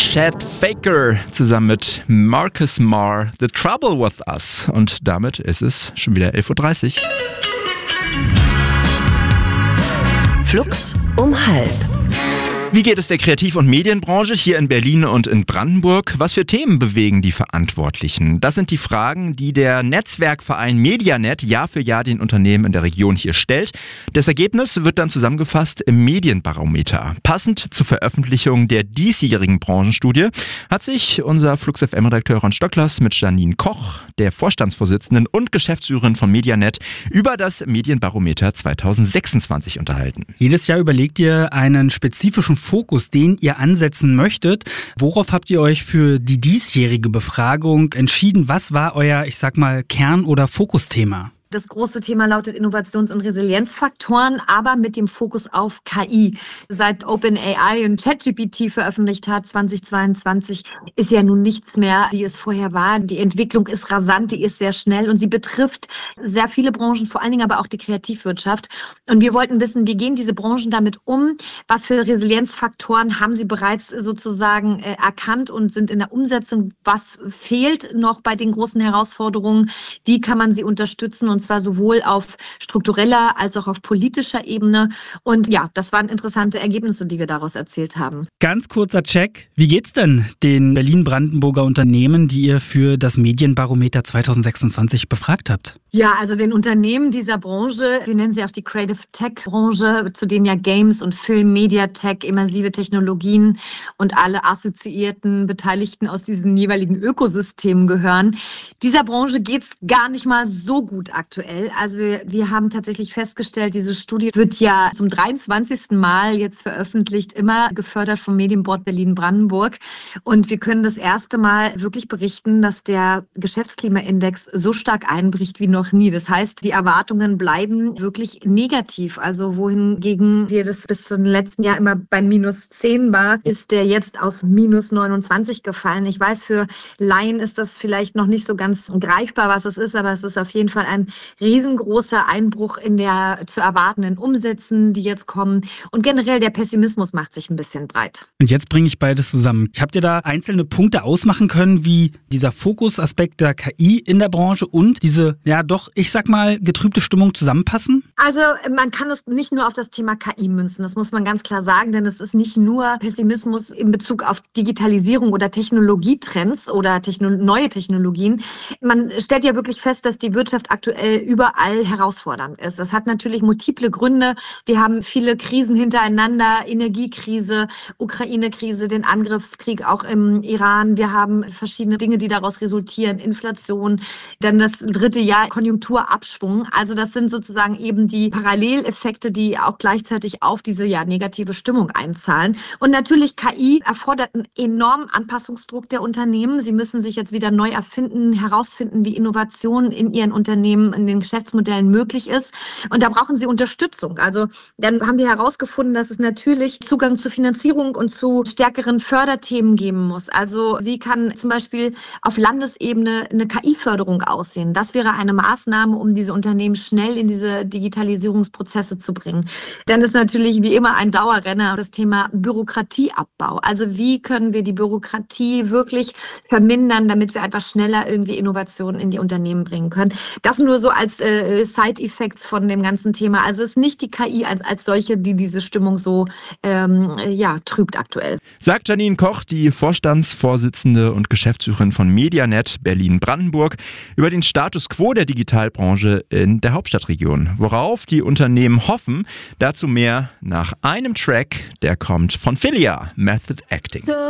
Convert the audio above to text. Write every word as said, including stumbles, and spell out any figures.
Chad Faker zusammen mit Marcus Marr, The Trouble With Us. Und damit ist es schon wieder elf Uhr dreißig. Flux um halb. Wie geht es der Kreativ- und Medienbranche hier in Berlin und in Brandenburg? Was für Themen bewegen die Verantwortlichen? Das sind die Fragen, die der Netzwerkverein Medianet Jahr für Jahr den Unternehmen in der Region hier stellt. Das Ergebnis wird dann zusammengefasst im Medienbarometer. Passend zur Veröffentlichung der diesjährigen Branchenstudie hat sich unser Flux F M-Redakteur Ron Stöcklers mit Janine Koch, der Vorstandsvorsitzenden und Geschäftsführerin von Medianet, über das Medienbarometer zwanzig sechsundzwanzig unterhalten. Jedes Jahr überlegt ihr einen spezifischen Fokus, den ihr ansetzen möchtet. Worauf habt ihr euch für die diesjährige Befragung entschieden? Was war euer, ich sag mal, Kern- oder Fokusthema? Das große Thema lautet Innovations- und Resilienzfaktoren, aber mit dem Fokus auf K I. Seit OpenAI und ChatGPT veröffentlicht hat zweitausendzweiundzwanzig, ist ja nun nichts mehr, wie es vorher war. Die Entwicklung ist rasant, die ist sehr schnell und sie betrifft sehr viele Branchen, vor allen Dingen aber auch die Kreativwirtschaft. Und wir wollten wissen, wie gehen diese Branchen damit um? Was für Resilienzfaktoren haben sie bereits sozusagen äh, erkannt und sind in der Umsetzung? Was fehlt noch bei den großen Herausforderungen? Wie kann man sie unterstützen? Und zwar sowohl auf struktureller als auch auf politischer Ebene. Und ja, das waren interessante Ergebnisse, die wir daraus erzielt haben. Ganz kurzer Check. Wie geht's denn den Berlin-Brandenburger Unternehmen, die ihr für das Medienbarometer zwanzig sechsundzwanzig befragt habt? Ja, also den Unternehmen dieser Branche, wir nennen sie auch die Creative Tech-Branche, zu denen ja Games und Film, Media Tech, immersive Technologien und alle assoziierten Beteiligten aus diesen jeweiligen Ökosystemen gehören. Dieser Branche geht's gar nicht mal so gut aktuell. Also wir, wir haben tatsächlich festgestellt, diese Studie wird ja zum dreiundzwanzigsten Mal jetzt veröffentlicht, immer gefördert vom Medienboard Berlin-Brandenburg. Und wir können das erste Mal wirklich berichten, dass der Geschäftsklimaindex so stark einbricht wie noch nie. Das heißt, die Erwartungen bleiben wirklich negativ. Also wohingegen wir das bis zum letzten Jahr immer bei minus zehn war, ist der jetzt auf minus neunundzwanzig gefallen. Ich weiß, für Laien ist das vielleicht noch nicht so ganz greifbar, was es ist, aber es ist auf jeden Fall ein riesengroßer Einbruch in der zu erwartenden Umsätzen, die jetzt kommen. Und generell der Pessimismus macht sich ein bisschen breit. Und jetzt bringe ich beides zusammen. Habt ihr da einzelne Punkte ausmachen können, wie dieser Fokusaspekt der K I in der Branche und diese, ja doch, ich sag mal, getrübte Stimmung zusammenpassen? Also man kann es nicht nur auf das Thema K I münzen, das muss man ganz klar sagen, denn es ist nicht nur Pessimismus in Bezug auf Digitalisierung oder Technologietrends oder techno- neue Technologien. Man stellt ja wirklich fest, dass die Wirtschaft aktuell überall herausfordernd ist. Das hat natürlich multiple Gründe. Wir haben viele Krisen hintereinander, Energiekrise, Ukraine-Krise, den Angriffskrieg auch im Iran. Wir haben verschiedene Dinge, die daraus resultieren, Inflation, dann das dritte Jahr Konjunkturabschwung. Also das sind sozusagen eben die Paralleleffekte, die auch gleichzeitig auf diese ja negative Stimmung einzahlen. Und natürlich K I erfordert einen enormen Anpassungsdruck der Unternehmen. Sie müssen sich jetzt wieder neu erfinden, herausfinden, wie Innovationen in ihren Unternehmen, in den Geschäftsmodellen möglich ist. Und da brauchen sie Unterstützung. Also dann haben wir herausgefunden, dass es natürlich Zugang zu Finanzierung und zu stärkeren Förderthemen geben muss. Also wie kann zum Beispiel auf Landesebene eine K I-Förderung aussehen? Das wäre eine Maßnahme, um diese Unternehmen schnell in diese Digitalisierungsprozesse zu bringen. Dann ist natürlich wie immer ein Dauerrenner das Thema Bürokratieabbau. Also wie können wir die Bürokratie wirklich vermindern, damit wir einfach schneller irgendwie Innovationen in die Unternehmen bringen können. Das nur so als äh, Side-Effects von dem ganzen Thema. Also es ist nicht die K I als, als solche, die diese Stimmung so ähm, ja, trübt aktuell. Sagt Janine Koch, die Vorstandsvorsitzende und Geschäftsführerin von Medianet Berlin-Brandenburg, über den Status quo der Digitalbranche in der Hauptstadtregion. Worauf die Unternehmen hoffen, dazu mehr nach einem Track, der kommt von Filia, Method Acting. So